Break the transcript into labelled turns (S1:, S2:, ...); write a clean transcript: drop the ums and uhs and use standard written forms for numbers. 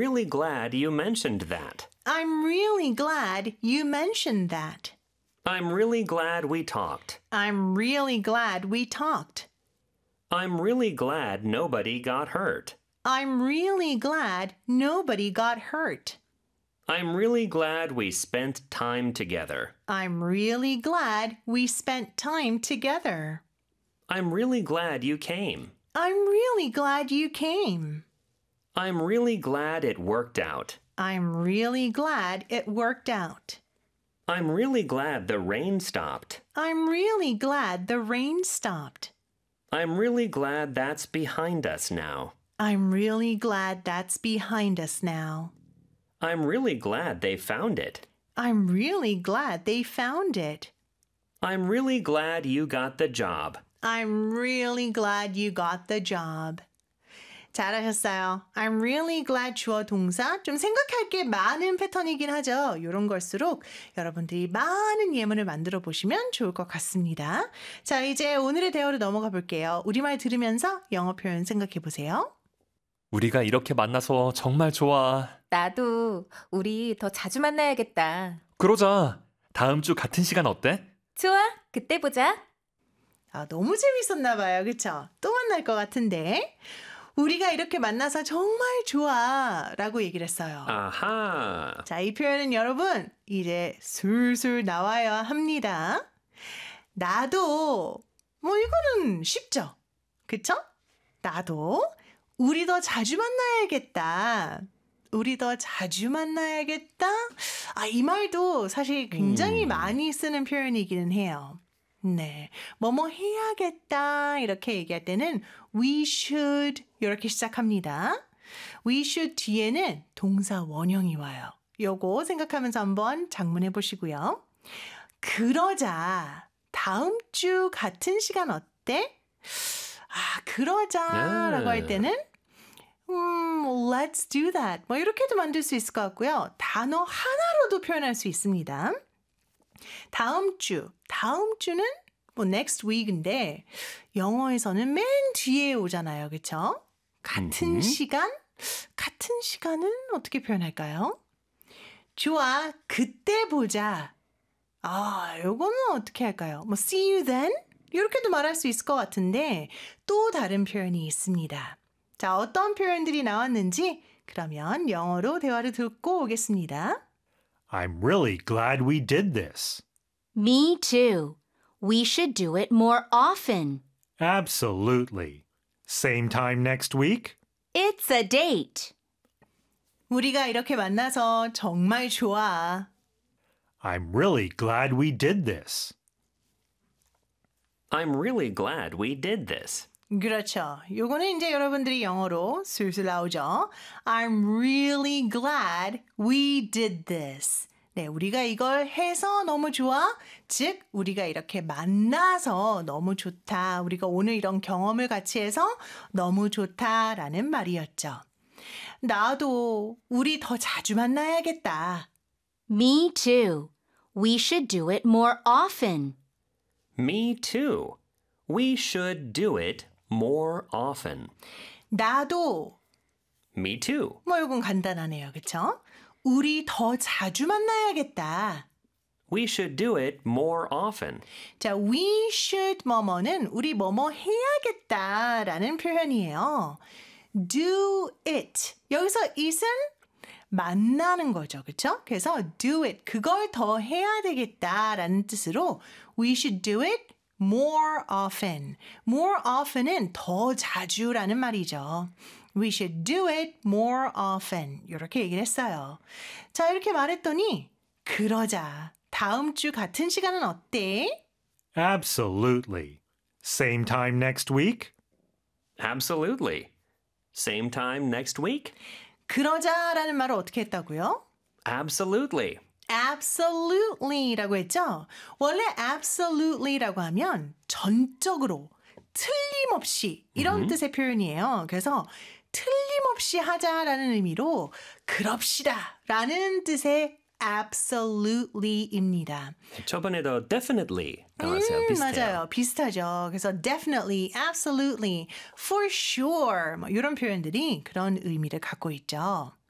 S1: really glad you mentioned that.
S2: I'm really glad you mentioned that.
S1: I'm really glad we talked.
S2: I'm really glad we talked.
S1: I'm really glad nobody got hurt.
S2: I'm really glad nobody got hurt.
S1: I'm really glad we spent time together.
S2: I'm really glad we spent time together.
S1: I'm really glad you came.
S2: I'm really glad you came.
S1: I'm really glad it worked out.
S2: I'm really glad it worked out.
S1: I'm really glad the rain stopped.
S2: I'm really glad the rain stopped.
S1: I'm really glad that's behind us now.
S2: I'm really glad that's behind us now.
S1: I'm really glad they found it.
S2: I'm really glad they found it.
S1: I'm really glad you got the job.
S2: I'm really glad you got the job. 잘하셨어요. I'm really glad 주어 동사 좀 생각할 게 많은 패턴이긴 하죠. 이런 걸수록 여러분들이 많은 예문을 만들어 보시면 좋을 것 같습니다. 자, 이제 오늘의 대화로 넘어가 볼게요. 우리말 들으면서 영어 표현 생각해 보세요.
S3: 우리가 이렇게 만나서 정말 좋아.
S4: 나도 우리 더 자주 만나야겠다.
S3: 그러자. 다음 주 같은 시간 어때?
S4: 좋아, 그때 보자.
S2: 아, 너무 재밌었나 봐요. 그쵸? 또 만날 것 같은데. 우리가 이렇게 만나서 정말 좋아 라고 얘기를 했어요.
S1: 아하.
S2: 자, 이 표현은 여러분 이제 술술 나와야 합니다. 나도 뭐 이거는 쉽죠? 그쵸? 나도 우리 더 자주 만나야겠다. 우리 더 자주 만나야겠다. 아, 이 말도 사실 굉장히 많이 쓰는 표현이기는 해요. 네, 뭐뭐 해야겠다 이렇게 얘기할 때는 we should 이렇게 시작합니다. we should 뒤에는 동사 원형이 와요. 요거 생각하면서 한번 작문해 보시고요. 그러자 다음 주 같은 시간 어때? 아, 그러자라고 할 때는 let's do that. 뭐 이렇게도 만들 수 있을 것 같고요. 단어 하나로도 표현할 수 있습니다. 다음 주는 뭐 next week인데 영어에서는 맨 뒤에 오잖아요. 그렇죠? 같은 시간은 어떻게 표현할까요? 좋아, 그때 보자. 아, 요거는 어떻게 할까요? 뭐 see you then? 이렇게도 말할 수 있을 것 같은데 또 다른 표현이 있습니다. 자, 어떤 표현들이 나왔는지 그러면 영어로 대화를 듣고 오겠습니다.
S5: I'm really glad we did this.
S6: Me too. We should do it more often.
S5: Absolutely. Same time next week?
S6: It's a date.
S2: 우리가 이렇게 만나서 정말 좋아.
S5: I'm really glad we did this.
S1: I'm really glad we did this.
S2: 그렇죠. 요거는 이제 여러분들이 영어로 슬슬 나오죠. I'm really glad we did this. 네, 우리가 이걸 해서 너무 좋아. 즉, 우리가 이렇게 만나서 너무 좋다. 우리가 오늘 이런 경험을 같이 해서 너무 좋다라는 말이었죠. 나도 우리 더 자주 만나야겠다.
S6: Me too. We should do it more often.
S1: Me too. We should do it more often.
S2: 나도.
S1: Me too.
S2: 뭐 이건 간단하네요. 그렇죠? 우리 더 자주 만나야겠다.
S1: We should do it more often.
S2: 자, we should 뭐뭐는 우리 뭐뭐 해야겠다라는 표현이에요. do it. 여기서 it은 만나는 거죠. 그렇죠? 그래서 do it. 그걸 더 해야 되겠다라는 뜻으로 we should do it more often. more often은 더 자주라는 말이죠. We should do it more often. 이렇게 얘기를 했어요. 자, 이렇게 말했더니 그러자. 다음 주 같은 시간은 어때?
S5: Absolutely. Same time next week?
S1: Absolutely. Same time next week?
S2: 그러자라는 말을 어떻게 했다고요?
S1: Absolutely.
S2: Absolutely라고 했죠? 원래 absolutely라고 하면 전적으로, 틀림없이 이런 뜻의 표현이에요. 그래서 틀림없이 하자라는 의미로 그럽시다라는 뜻의 absolutely입니다.
S1: 저번에도 definitely 나왔어요. 비슷해요.
S2: 맞아요. 비슷하죠. 그래서 definitely, absolutely, for sure 뭐 이런 표현들이 그런 의미를 갖고 있죠.